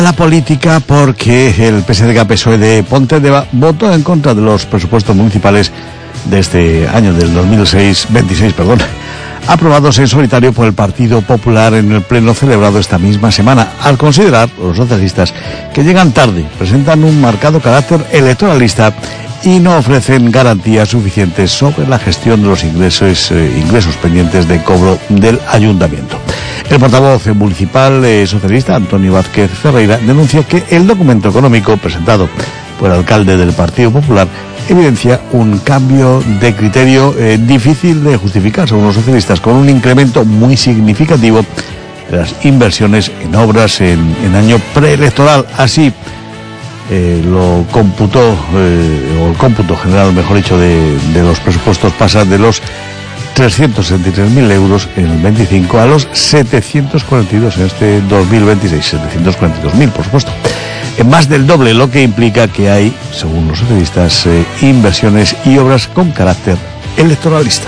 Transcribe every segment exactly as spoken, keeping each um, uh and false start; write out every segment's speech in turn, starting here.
La política, porque el P S D G P S O E de Pontevedra votó en contra de los presupuestos municipales de este año, del dos mil veintiséis, perdón, aprobados en solitario por el Partido Popular en el pleno celebrado esta misma semana, al considerar los socialistas que llegan tarde, presentan un marcado carácter electoralista y no ofrecen garantías suficientes sobre la gestión de los ingresos, eh, ingresos pendientes de cobro del ayuntamiento. El portavoz municipal eh, socialista, Antonio Vázquez Ferreira, denuncia que el documento económico presentado por el alcalde del Partido Popular evidencia un cambio de criterio eh, difícil de justificar, según los socialistas, con un incremento muy significativo de las inversiones en obras en, en año preelectoral. Así eh, lo computó, eh, o el cómputo general, mejor dicho, de, de los presupuestos pasa de los trescientos sesenta y tres mil euros en el veinticinco a los setecientos cuarenta y dos en este dos mil veintiséis, setecientos cuarenta y dos mil, por supuesto. En más del doble, lo que implica que hay, según los socialistas, eh, inversiones y obras con carácter electoralista.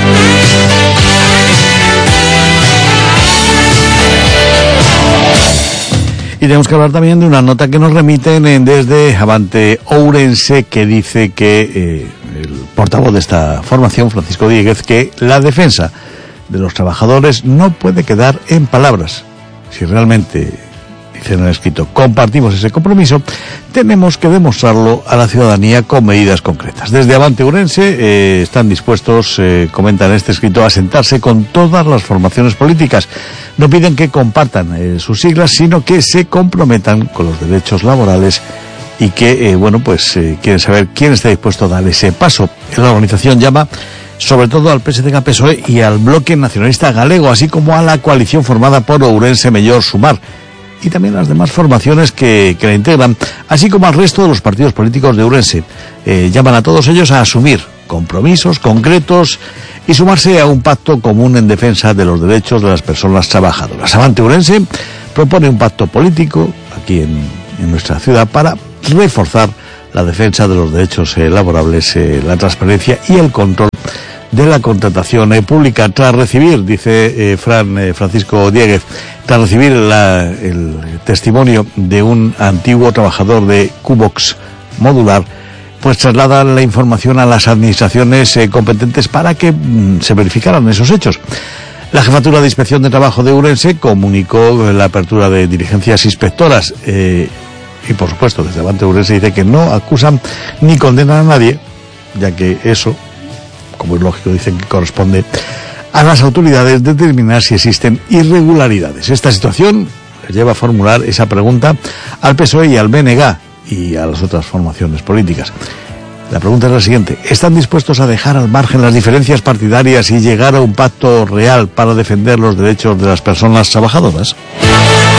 Y tenemos que hablar también de una nota que nos remiten en, desde Avante Ourense, que dice que eh, el portavoz de esta formación, Francisco Dieguez, que la defensa de los trabajadores no puede quedar en palabras. Si realmente, dicen en el escrito, compartimos ese compromiso, tenemos que demostrarlo a la ciudadanía con medidas concretas. Desde Avante Ourense eh, están dispuestos, eh, comentan en este escrito, a sentarse con todas las formaciones políticas. No piden que compartan eh, sus siglas, sino que se comprometan con los derechos laborales y que, eh, bueno, pues eh, quieren saber quién está dispuesto a dar ese paso. La organización llama sobre todo al P S D G P S O E y al Bloque Nacionalista Galego, así como a la coalición formada por Ourense Mellor Sumar, y también las demás formaciones que, que la integran, así como al resto de los partidos políticos de Ourense. Eh, llaman a todos ellos a asumir compromisos concretos y sumarse a un pacto común en defensa de los derechos de las personas trabajadoras. Avante Ourense propone un pacto político aquí en, en nuestra ciudad para reforzar la defensa de los derechos eh, laborables, eh, la transparencia y el control de la contratación eh, pública. Tras recibir, dice eh, Fran eh, Francisco Dieguez, tras recibir la, el testimonio de un antiguo trabajador de Cubox Modular, pues trasladan la información a las administraciones eh, competentes para que mm, se verificaran esos hechos. La Jefatura de Inspección de Trabajo de Ourense comunicó la apertura de diligencias inspectoras eh, y, por supuesto, desde Avante Ourense dice que no acusan ni condenan a nadie, ya que eso, como es lógico, dicen que corresponde a las autoridades determinar si existen irregularidades. Esta situación les lleva a formular esa pregunta al P S O E y al B N G y a las otras formaciones políticas. La pregunta es la siguiente: ¿están dispuestos a dejar al margen las diferencias partidarias y llegar a un pacto real para defender los derechos de las personas trabajadoras?